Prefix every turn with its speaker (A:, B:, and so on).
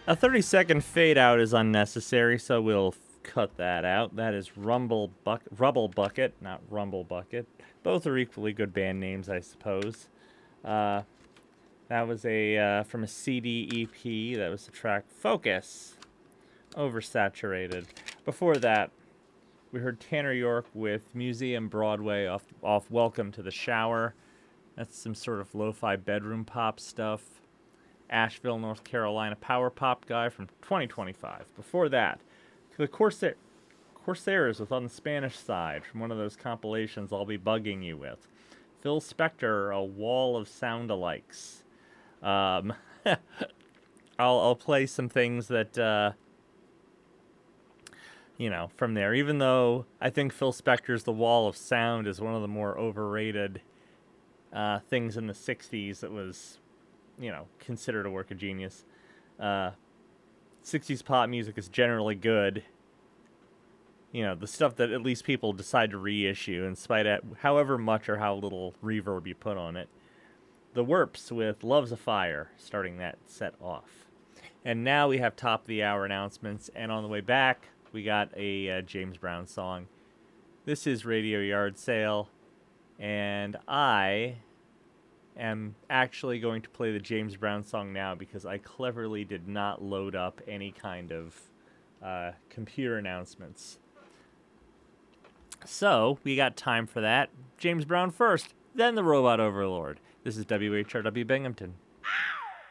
A: A 30-second fade out is unnecessary, so we'll cut that out. That is Rubble Bucket, not Rumble Bucket. Both are equally good band names, I suppose. That was a from a CD EP. That was the track Focus, Oversaturated. Before that, we heard Tanner York with Museum Broadway off Welcome to the Shower. That's some sort of lo-fi bedroom pop stuff. Asheville, North Carolina power pop guy from 2025. Before that, the Corsairs with On the Spanish Side from one of those compilations I'll be bugging you with. Phil Spector, A Wall of Sound-alikes. I'll play some things that, from there. Even though I think Phil Spector's The Wall of Sound is one of the more overrated things in the 60s that was, considered a work of genius. 60s pop music is generally good. The stuff that at least people decide to reissue in spite of however much or how little reverb you put on it. The Werps with Love's a Fire, starting that set off. And now we have top of the hour announcements, and on the way back, we got a James Brown song. This is Radio Yard Sale, and I am actually going to play the James Brown song now because I cleverly did not load up any kind of computer announcements. So, we got time for that. James Brown first, then the Robot Overlord. This is WHRW Binghamton.